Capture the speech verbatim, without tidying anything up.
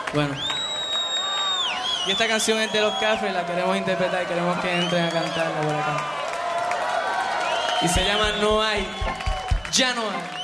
Bueno. Y esta canción es de Los Cafres, la queremos interpretar y queremos que entren a cantarla por acá. Y se llama No hay, ya no hay.